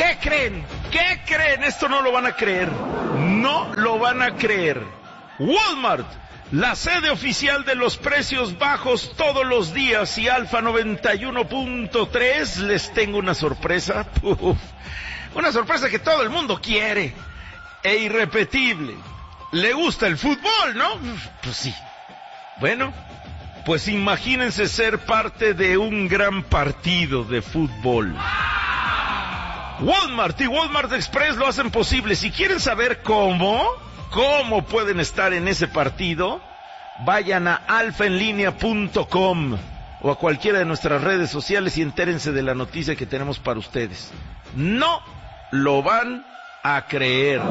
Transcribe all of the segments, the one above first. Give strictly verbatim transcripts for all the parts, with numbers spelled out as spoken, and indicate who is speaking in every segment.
Speaker 1: ¿Qué creen? ¿Qué creen? Esto no lo van a creer. No lo van a creer. Walmart, la sede oficial de los precios bajos todos los días, y Alfa noventa y uno punto tres, les tengo una sorpresa. Uf, una sorpresa que todo el mundo quiere. E irrepetible. ¿Le gusta el fútbol, no? Pues sí. Bueno, pues imagínense ser parte de un gran partido de fútbol. Walmart y Walmart Express lo hacen posible. Si quieren saber cómo, cómo pueden estar en ese partido, vayan a alfa en línea punto com o a cualquiera de nuestras redes sociales y entérense de la noticia que tenemos para ustedes. No lo van a creer.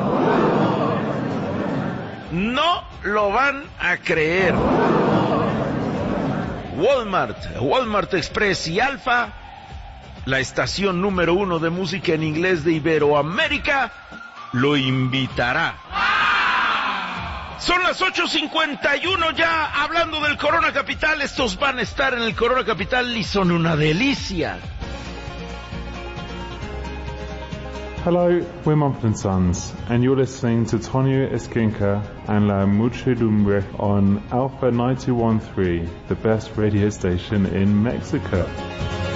Speaker 1: No lo van a creer. Walmart, Walmart Express y Alfa, la estación número uno de música en inglés de Iberoamérica, lo invitará. Son las ocho cincuenta y uno ya, hablando del Corona Capital. Estos van a estar en el Corona Capital y son una delicia.
Speaker 2: Hello, we're Mumford and Sons, and you're listening to Tonio Esquinca and La Muchedumbre on Alpha ninety-one point three, the best radio station in Mexico.